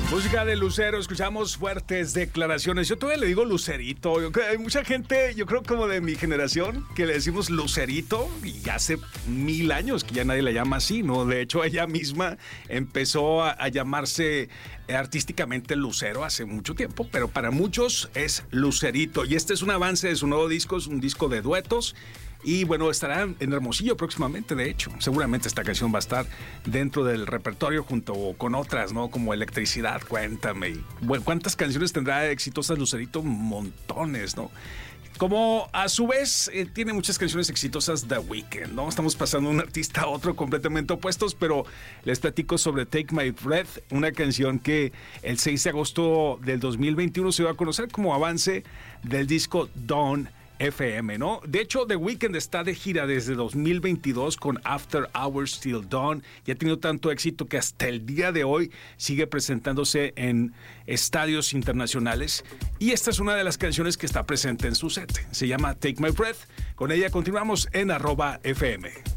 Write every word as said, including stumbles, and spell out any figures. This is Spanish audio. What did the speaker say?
Música de Lucero, escuchamos fuertes declaraciones. Yo todavía le digo Lucerito. Yo, hay mucha gente, yo creo como de mi generación, que le decimos Lucerito y hace mil años que ya nadie la llama así, ¿no? De hecho, ella misma empezó a, a llamarse artísticamente Lucero hace mucho tiempo, pero para muchos es Lucerito. Y este es un avance de su nuevo disco, es un disco de duetos. Y bueno, estará en Hermosillo próximamente, de hecho. Seguramente esta canción va a estar dentro del repertorio junto con otras, ¿no? Como Electricidad, Cuéntame. Y, bueno, ¿cuántas canciones tendrá exitosas Lucerito? Montones, ¿no? Como a su vez eh, tiene muchas canciones exitosas The Weeknd, ¿no? Estamos pasando de un artista a otro completamente opuestos, pero les platico sobre Take My Breath, una canción que el seis de agosto del dos mil veintiuno se va a conocer como avance del disco Dawn F M, ¿no? De hecho, The Weeknd está de gira desde dos mil veintidós con After Hours Till Dawn y ha tenido tanto éxito que hasta el día de hoy sigue presentándose en estadios internacionales. Y esta es una de las canciones que está presente en su set. Se llama Take My Breath. Con ella continuamos en arroba F M.